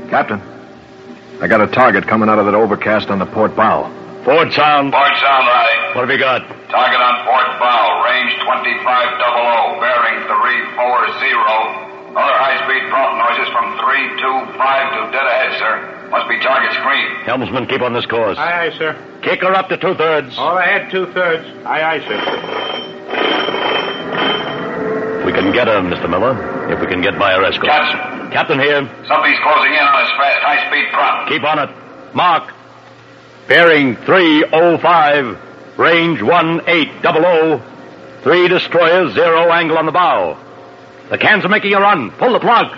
Captain, I got a target coming out of that overcast on the port bow. Port sound. Port sound, Riley. What have you got? Target on port bow, range 2500, bearing 340. Other high-speed prompt noises from 325 to dead ahead, sir. Must be target screen. Helmsman, keep on this course. Aye, sir. Kick her up to 2/3. All ahead, 2/3. Aye, sir. We can get her, Mr. Miller, if we can get by her escort. Captain. Captain here. Somebody's closing in on us fast. High-speed prompt. Keep on it. Mark. Bearing 305, range 1800. 3 destroyers, 0 angle on the bow. The cans are making a run. Pull the plug.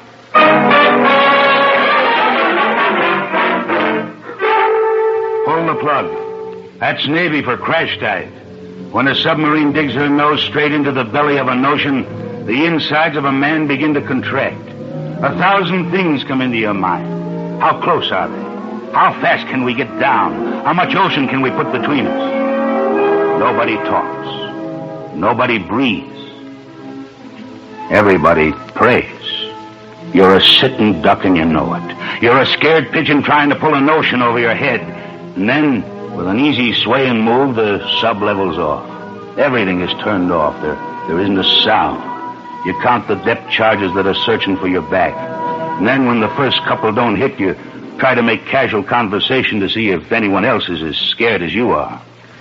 Pull the plug. That's Navy for crash dive. When a submarine digs her nose straight into the belly of an ocean, the insides of a man begin to contract. 1,000 things come into your mind. How close are they? How fast can we get down? How much ocean can we put between us? Nobody talks. Nobody breathes. Everybody prays. You're a sitting duck and you know it. You're a scared pigeon trying to pull a notion over your head. And then, with an easy swaying move, the sub levels off. Everything is turned off. There isn't a sound. You count the depth charges that are searching for your back. And then when the first couple don't hit you, try to make casual conversation to see if anyone else is as scared as you are.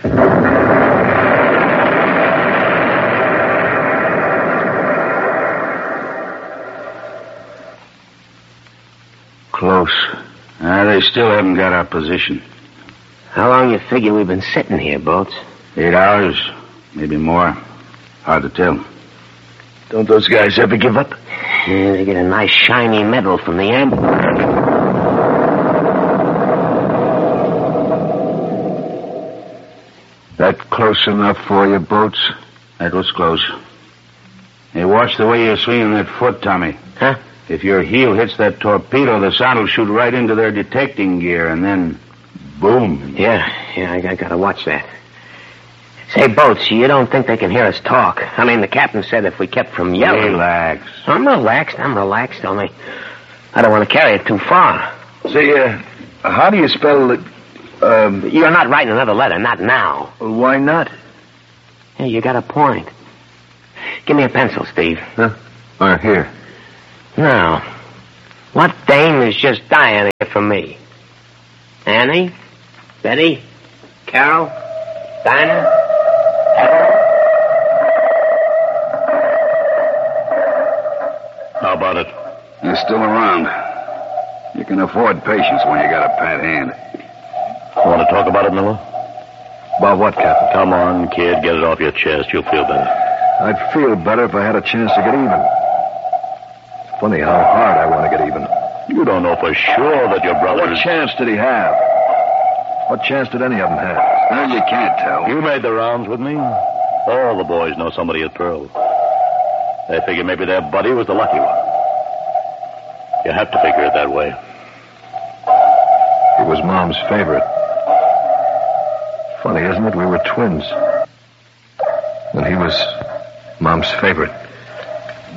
Close. They still haven't got our position. How long you figure we've been sitting here, Boats? 8 hours, maybe more. Hard to tell. Don't those guys ever give up? Yeah, they get a nice shiny medal from the amber. That close enough for you, Boats? That was close. Hey, watch the way you're swinging that foot, Tommy. Huh? If your heel hits that torpedo, the sound will shoot right into their detecting gear, and then, boom. Yeah, I gotta watch that. Say, Boats, you don't think they can hear us talk? I mean, the captain said if we kept from yelling... Relax. I'm relaxed, only I don't want to carry it too far. Say, how do you spell it? You're not writing another letter, not now. Why not? Hey, you got a point. Give me a pencil, Steve. Huh? Or here. Now, what dame is just dying here for me? Annie? Betty? Carol? Dinah? How about it? You're still around. You can afford patience when you got a pat hand. Want to talk about it, Miller? About what, Captain? Come on, kid. Get it off your chest. You'll feel better. I'd feel better if I had a chance to get even. It's funny how hard I want to get even. You don't know for sure that your brother What chance did he have? What chance did any of them have? Well, you can't tell. You made the rounds with me. All the boys know somebody at Pearl. They figure maybe their buddy was the lucky one. You have to figure it that way. He was Mom's favorite. Funny, isn't it? We were twins. And he was Mom's favorite.